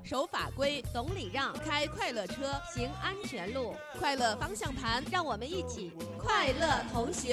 守法规，懂礼让，开快乐车，行安全路，快乐方向盘，让我们一起快乐同行。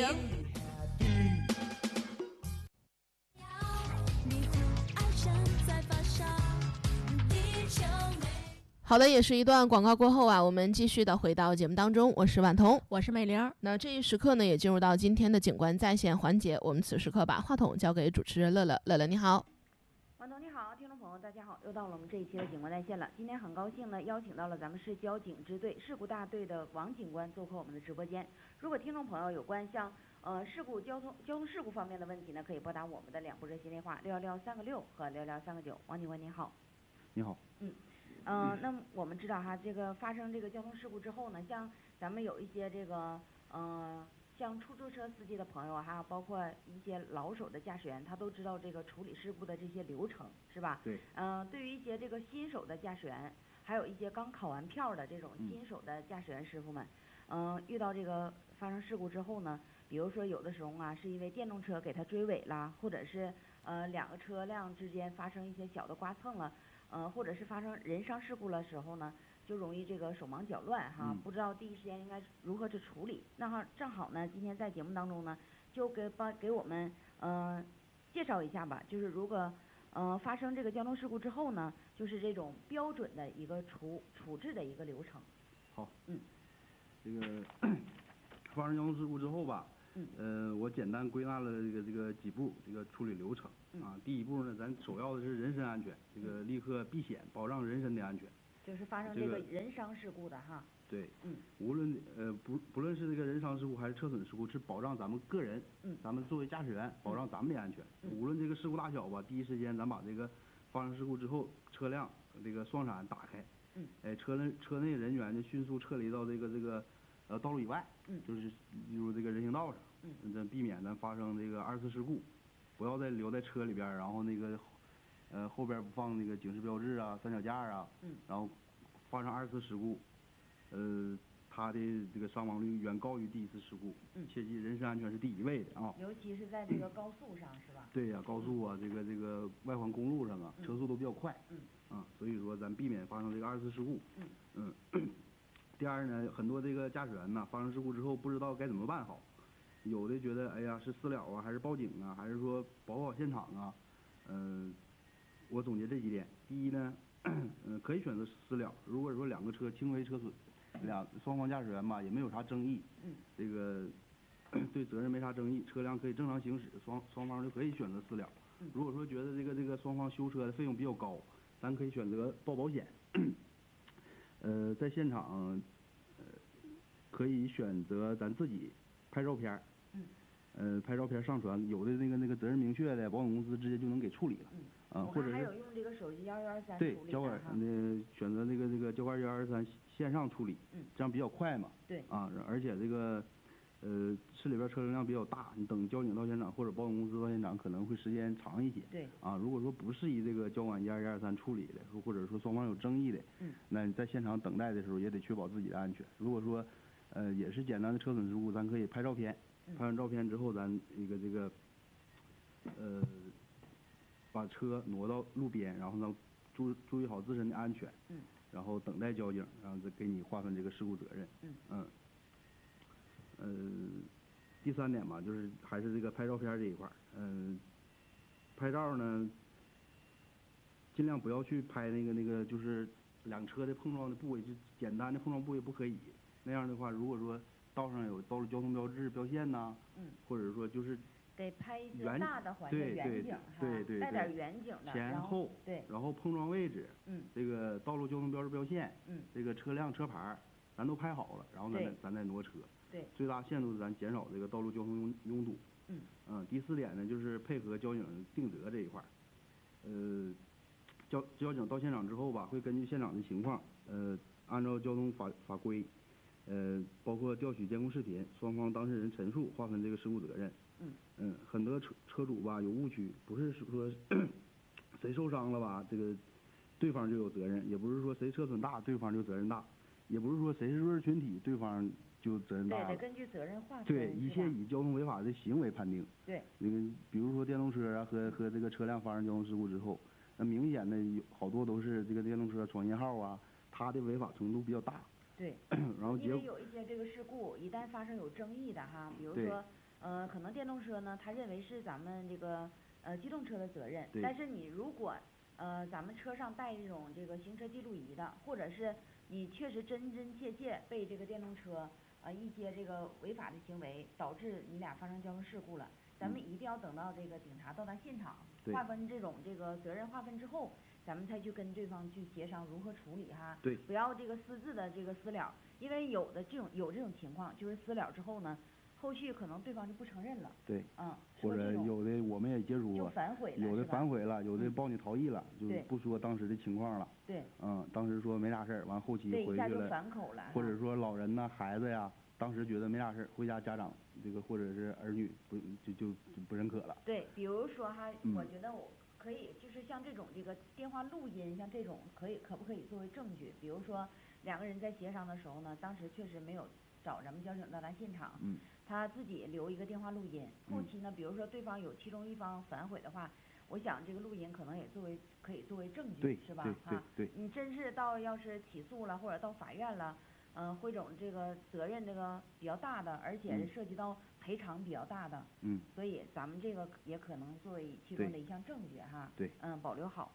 好的，也是一段广告过后啊，我们继续的回到节目当中。我是婉彤， 我是美玲。 那这一时刻呢，也进入到今天的警官在线环节。我们此时刻把话筒交给主持人乐乐。乐乐你好。 婉彤你好，听众朋友大家好，又到了我们这一期的警官在线了。今天很高兴呢，邀请到了咱们市交警支队事故大队的王警官做客我们的直播间。如果听众朋友有关像交通事故方面的问题呢，可以拨打我们的2部热线电话611-3个6和611-3个9。王警官您好。 你好。 那么我们知道哈，这个发生这个交通事故之后呢，像咱们有一些这个像出租车司机的朋友，还有包括一些老手的驾驶员，他都知道这个处理事故的这些流程，是吧？ 对。 对于一些这个新手的驾驶员，还有一些刚考完票的这种新手的驾驶员师傅们，遇到这个发生事故之后呢，比如说有的时候啊，是因为电动车给他追尾啦，或者是2个车辆之间发生一些小的刮蹭了。或者是发生人伤事故的时候呢，就容易这个手忙脚乱哈，不知道第一时间应该如何去处理。那正好呢，今天在节目当中呢，就给我们介绍一下吧，就是如果发生这个交通事故之后呢，就是这种标准的一个处置的一个流程。 好。这个发生交通事故之后吧，我简单归纳了这个几步这个处理流程啊。第一步呢，咱首要的是人身安全，这个立刻避险，保障人身的安全。 就是发生这个人伤事故的哈。 对。无论不论是这个人伤事故还是车损事故，是保障咱们个人，咱们作为驾驶员保障咱们的安全。无论这个事故大小吧，第一时间咱把这个发生事故之后，车辆这个双闪打开，车内人员就迅速撤离到这个道路以外，就是例如这个人行道上，咱避免咱发生这个2次事故，不要再留在车里边，然后那个后边不放那个警示标志啊、三脚架啊，然后发生2次事故，它的这个伤亡率远高于第1次事故。切记人身安全是第一位的啊。 尤其是在这个高速上，是吧？ 对呀，高速啊，这个外环公路上啊，车速都比较快，所以说咱避免发生这个2次事故。第二呢，很多这个驾驶员呢，发生事故之后不知道该怎么办好，有的觉得哎呀是私了啊，还是报警啊，还是说保护好现场啊？我总结这几点。第一呢，可以选择私了。如果说2个车轻微车损，双方驾驶员吧也没有啥争议，这个对责任没啥争议，车辆可以正常行驶，双方就可以选择私了。如果说觉得这个双方修车的费用比较高，咱可以选择报保险。在现场，可以选择咱自己拍照片，拍照片上传，有的那个责任明确的，保险公司直接就能给处理了，或者是还有用这个手机1123 对处理交管选择这个交管123线上处理，这样比较快嘛。 对。 而且这个市里边车流量比较大，你等交警到现场或者保险公司到现场可能会时间长一些。 对。 如果说不适宜这个交管12123处理的，或者说双方有争议的，那你在现场等待的时候也得确保自己的安全。如果说也是简单的车损事故，咱可以拍照片，拍完照片之后，咱这个把车挪到路边，然后呢注意好自身的安全，然后等待交警，然后再给你划分这个事故责任。第3点吧，就是还是这个拍照片这一块，拍照呢，尽量不要去拍那个就是2车的碰撞的部位，就简单的碰撞部位不可以。那样的话，如果说道上有道路交通标志标线呐，或者说就是得拍一些大的环境远景， 对， 带点远景的， 前后，然后碰撞位置，这个道路交通标志标线，这个车辆车牌，咱都拍好了，然后咱再挪车，最大限度的咱减少这个道路交通拥堵。第4点呢，就是配合交警定责这一块，交警到现场之后吧，会根据现场的情况，按照交通法规，包括调取监控视频，双方当事人陈述，划分这个事故责任。很多车主吧有误区，不是说谁受伤了吧，这个对方就有责任，也不是说谁车损大对方就责任大，也不是说谁是弱势群体对方就责任大了。 对，得根据责任划分。 对，一切以交通违法的行为判定。 对。 那个比如说电动车啊和这个车辆发生交通事故之后， 那明显的有好多都是这个电动车闯信号啊，它的违法程度比较大。 对， 然后因为有一些这个事故，一旦发生有争议的哈，比如说可能电动车呢，他认为是咱们这个机动车的责任，但是你如果咱们车上带这种这个行车记录仪的，或者是你确实真真切切被这个电动车一些这个违法的行为导致你俩发生交通事故了，咱们一定要等到这个警察到达现场，划分这种这个责任划分之后，咱们才去跟对方去协商如何处理哈。 对， 不要这个私自的这个私了，因为有这种情况，就是私了之后呢，后续可能对方就不承认了。 对， 嗯， 或者有的我们也接触过， 就反悔了， 有的反悔了，有的报你逃逸了，就不说当时的情况了。 对， 当时说没啥事儿，完后期回去了， 反口了， 或者说老人呐、孩子呀，当时觉得没啥事儿，回家家长这个或者是儿女就不认可了。 对，比如说哈，我觉得我可以就是像这种这个电话录音，像这种可不可以作为证据？比如说两个人在协商的时候呢，当时确实没有找咱们交警到达现场，他自己留一个电话录音，后期呢，比如说对方有其中一方反悔的话，我想这个录音可能也可以作为证据，是吧？ 对， 你真是要是起诉了或者到法院了，汇总这个责任这个比较大的，而且是涉及到赔偿比较大的，所以咱们这个也可能作为其中的一项证据哈， 对， 保留好，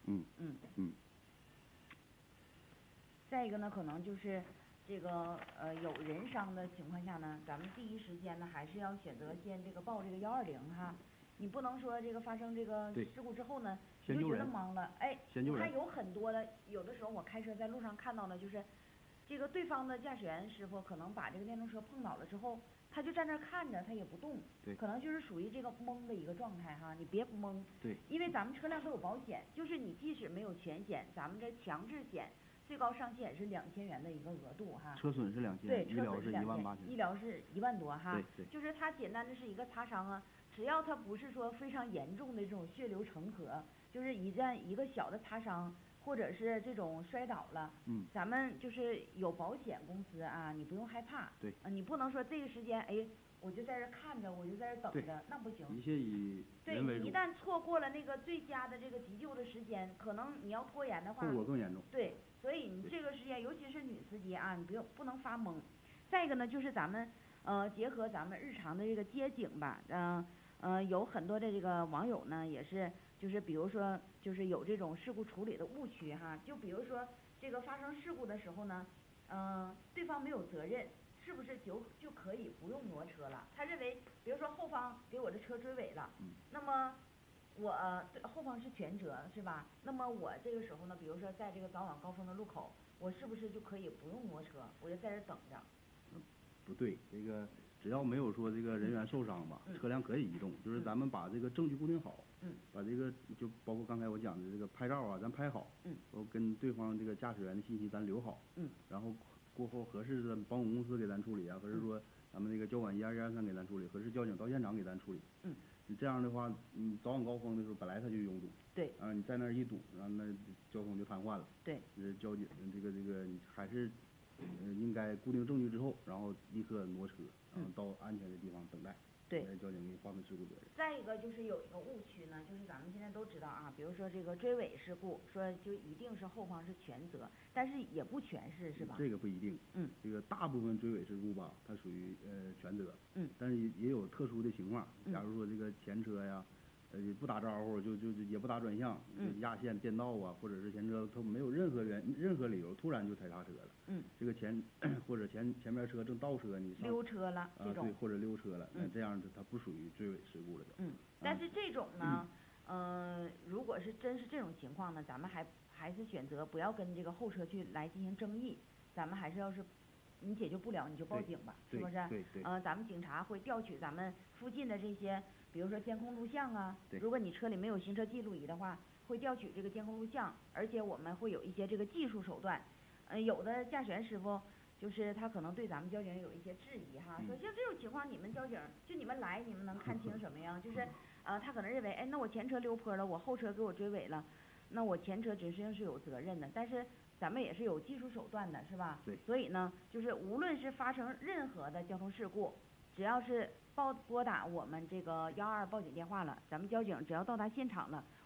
再一个呢，可能就是这个有人伤的情况下呢，咱们第一时间呢还是要选择先这个报这个120哈，你不能说这个发生这个事故之后呢，你就觉得懵了，哎，我看有很多的，有的时候我开车在路上看到的就是，这个对方的驾驶员师傅可能把这个电动车碰倒了之后，他就站那儿看着，他也不动，可能就是属于这个懵的一个状态哈，你别懵，因为咱们车辆都有保险，就是你即使没有全险，咱们这强制险最高上限是2000元的一个额度哈。 车损是2000， 对， 医疗是18000， 医疗是1万多哈。 对， 就是它简单的是一个擦伤啊，只要它不是说非常严重的这种血流成河，就是一个小的擦伤，或者是这种摔倒了，咱们就是有保险公司啊，你不用害怕。 对。 你不能说这个时间，哎，我就在这看着，我就在这等着，那不行。 一切以人为主。 对，一旦错过了那个最佳的这个急救的时间，可能你要拖延的话， 后果更严重。 对，所以你这个时间，尤其是女司机啊，你不能发懵。再一个呢，就是咱们结合咱们日常的这个接警吧，有很多的这个网友呢，也是就是比如说就是有这种事故处理的误区哈，就比如说这个发生事故的时候呢，对方没有责任。是不是就可以不用挪车了？他认为，比如说后方给我的车追尾了，那么我后方是全责是吧？那么我这个时候呢，比如说在这个早晚高峰的路口，我是不是就可以不用挪车，我就在这等着？ 不对，这个只要没有说这个人员受伤吧，车辆可以移动，就是咱们把这个证据固定好，把这个就包括刚才我讲的这个拍照啊，咱拍好，然后跟对方这个驾驶员的信息咱留好，然后。过后合适的保险公司给咱处理啊，或者说咱们那个交管12123给咱处理，合适交警到现场给咱处理。你这样的话，你早晚高峰的时候本来它就拥堵。 对。 你在那儿一堵，然后那交通就瘫痪了。 对。 交警这个还是应该固定证据之后，然后立刻挪车，然后到安全的地方等待。 对。 交警给你划分事故责任。 再一个就是有一个误区呢，就是咱们现在都知道啊，比如说这个追尾事故，说就一定是后方是全责，但是也不全是吧？ 这个不一定。这个大部分追尾事故吧，它属于全责。但是也有特殊的情况，假如说这个前车呀，不打招呼就也不打转向，压线变道啊，或者是前车它没有任何理由突然就踩刹车了。这个或者前面车正倒车，你溜车了这种。 对，或者溜车了，那这样它不属于追尾事故了。 但是这种呢，如果是真是这种情况呢，咱们还是选择不要跟这个后车去来进行争议，咱们还是要是你解决不了你就报警吧，是不是？ 对。 咱们警察会调取咱们附近的这些，比如说监控录像啊，如果你车里没有行车记录仪的话，会调取这个监控录像，而且我们会有一些这个技术手段，有的驾驶员师傅。就是他可能对咱们交警有一些质疑哈，说像这种情况，你们交警就你们来，你们能看清什么呀？就是他可能认为，哎，那我前车溜坡了，我后车给我追尾了，那我前车实际上是有责任的，但是咱们也是有技术手段的，是吧？ 对。 所以呢，就是无论是发生任何的交通事故，只要是拨打我们这个122报警电话了，咱们交警只要到达现场了，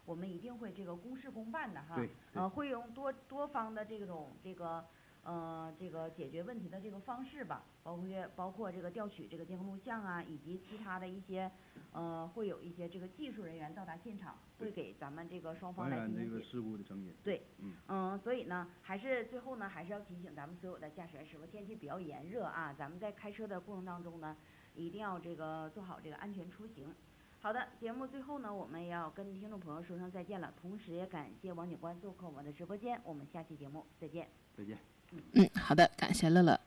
我们一定会这个公事公办的哈。 对。 会用多方的这个解决问题的这个方式吧，包括这个调取这个监控录像啊，以及其他的一些会有一些这个技术人员到达现场，会给咱们这个双方来进行这个事故的成因。 对。所以呢，最后呢，还是要提醒咱们所有的驾驶员师傅，天气比较炎热啊，咱们在开车的过程当中呢，一定要这个做好这个安全出行。好的，节目最后呢，我们也要跟听众朋友说声再见了，同时也感谢王警官做客我们的直播间，我们下期节目再见。 再见。 好的，感谢乐乐。